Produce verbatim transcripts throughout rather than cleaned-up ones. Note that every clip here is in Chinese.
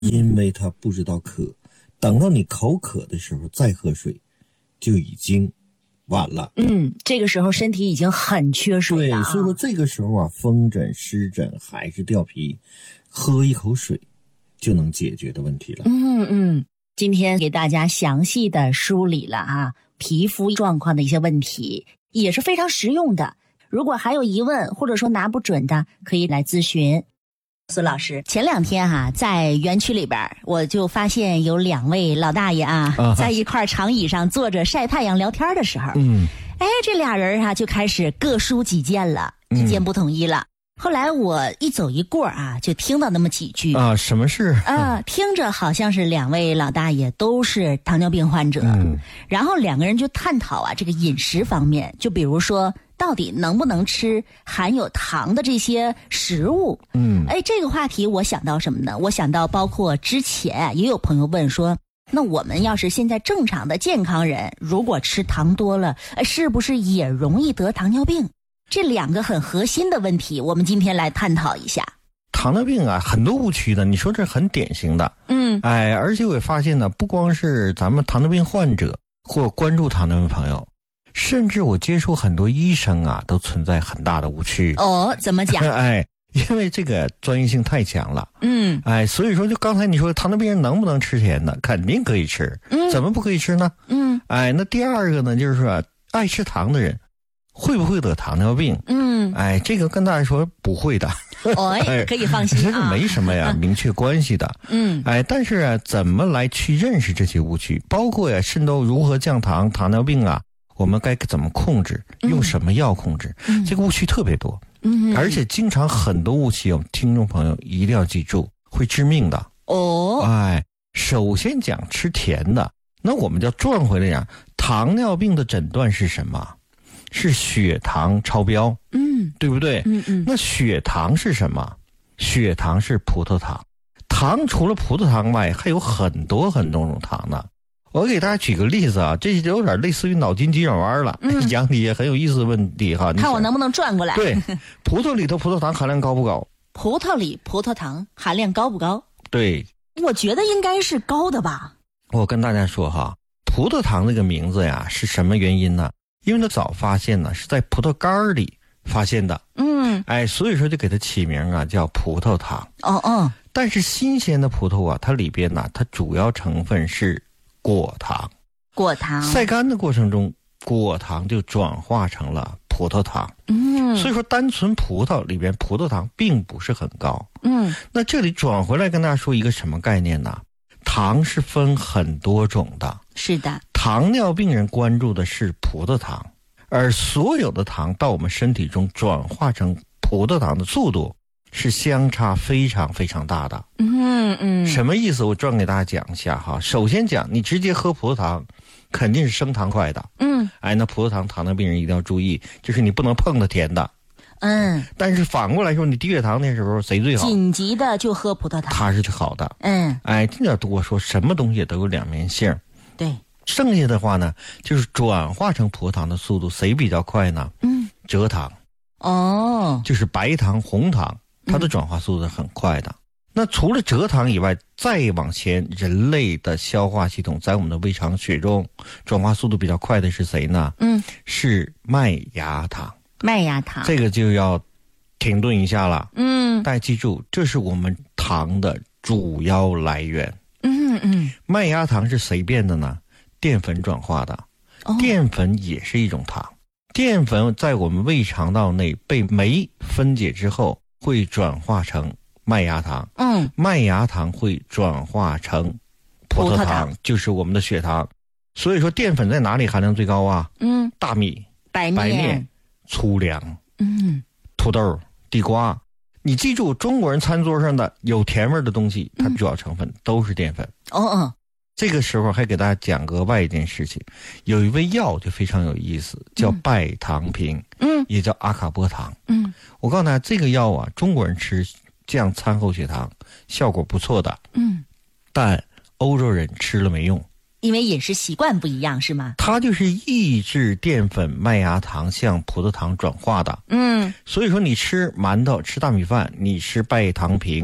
因为他不知道渴，等到你口渴的时候再喝水，就已经晚了。 嗯，这个时候身体已经很缺水了、啊。 对，所以说这个时候啊，风疹、湿疹还是掉皮，喝一口水就能解决的问题了。 嗯嗯，今天给大家详细的梳理了啊皮肤状况的一些问题，也是非常实用的。如果还有疑问或者说拿不准的，可以来咨询苏老师。前两天哈、啊，在园区里边，我就发现有两位老大爷啊，啊在一块长椅上坐着晒太阳聊天的时候，嗯，哎，这俩人啊就开始各抒己见了，意见不统一了。嗯，后来我一走一过啊，就听到那么几句啊，什么事啊？听着好像是两位老大爷都是糖尿病患者，嗯，然后两个人就探讨啊这个饮食方面，就比如说到底能不能吃含有糖的这些食物？嗯，哎，这个话题我想到什么呢？我想到包括之前也有朋友问说，那我们要是现在正常的健康人，如果吃糖多了，是不是也容易得糖尿病？这两个很核心的问题，我们今天来探讨一下。 糖尿病啊，很多误区的，你说这很典型的。嗯，哎，而且我也发现呢，不光是咱们糖尿病患者或关注糖尿病朋友，甚至我接触很多医生啊，都存在很大的误区。 哦，怎么讲？ 哎，因为这个专业性太强了。嗯，哎，所以说就刚才你说糖尿病人能不能吃甜的，肯定可以吃。嗯，怎么不可以吃呢？嗯，哎，那第二个呢，就是说爱吃糖的人会不会得糖尿病？嗯，哎，这个跟大家说不会的。 哦，可以放心啊， 这个没什么呀，明确关系的。嗯，哎，但是啊，怎么来去认识这些误区？包括呀，渗透如何降糖、糖尿病啊，我们该怎么控制？用什么药控制？嗯，这个误区特别多。嗯，而且经常很多误区，我们听众朋友一定要记住，会致命的。哦，哎，首先讲吃甜的，那我们就要转回来讲，糖尿病的诊断是什么？是血糖超标，嗯，对不对？嗯嗯。那血糖是什么？血糖是葡萄糖。糖除了葡萄糖外，还有很多很多种糖呢。我给大家举个例子啊，这有点类似于脑筋急转弯了，嗯、讲的也很有意思的问题哈。 看我能不能转过来？ 对，葡萄里头葡萄糖含量高不高？ 葡萄里葡萄糖含量高不高？ 对， 我觉得应该是高的吧。 我跟大家说哈，葡萄糖这个名字呀，是什么原因呢？因为它早发现呢是在葡萄干里发现的，嗯，哎，所以说就给它起名啊叫葡萄糖。哦哦，但是新鲜的葡萄啊，它里边呢，它主要成分是果糖。 果糖晒干的过程中，果糖就转化成了葡萄糖。嗯，所以说单纯葡萄里边葡萄糖并不是很高。嗯，那这里转回来跟大家说一个什么概念呢？糖是分很多种的。 是的。 糖尿病人关注的是葡萄糖，而所有的糖到我们身体中转化成葡萄糖的速度是相差非常非常大的。嗯嗯，什么意思？我转给大家讲一下哈。首先讲，你直接喝葡萄糖，肯定是升糖快的。嗯，哎，那葡萄糖糖尿病人一定要注意，就是你不能碰它甜的。嗯，但是反过来说，你低血糖那时候谁最好？ 紧急的就喝葡萄糖， 它是最好的。嗯，哎，这点我说什么东西都有两面性。 对。 剩下的话呢，就是转化成葡萄糖的速度谁比较快呢？嗯，蔗糖。哦，就是白糖、红糖，它的转化速度很快的。嗯、那除了蔗糖以外，再往前，人类的消化系统在我们的胃肠血中转化速度比较快的是谁呢？嗯，是麦芽糖。 麦芽糖， 这个就要停顿一下了。嗯，大家记住，这是我们糖的主要来源。嗯嗯，麦芽糖是谁变的呢？淀粉转化的，淀粉也是一种糖。淀粉在我们胃肠道内被酶分解之后，会转化成麦芽糖。嗯，麦芽糖会转化成葡萄糖，葡萄糖就是我们的血糖。所以说，淀粉在哪里含量最高啊？嗯，大米、 白面、白面粗粮、嗯，土豆、地瓜。你记住，中国人餐桌上的有甜味的东西，它主要成分都是淀粉。哦哦。这个时候还给大家讲个外一件事情，有一味药就非常有意思，叫拜糖平，嗯，也叫阿卡波糖，嗯，我告诉大家，这个药啊，中国人吃降餐后血糖效果不错的，嗯，但欧洲人吃了没用， 因为饮食习惯不一样，是吗？ 它就是抑制淀粉麦芽糖向葡萄糖转化的，嗯，所以说你吃馒头、吃大米饭，你吃拜糖平，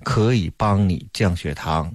可以帮你降血糖。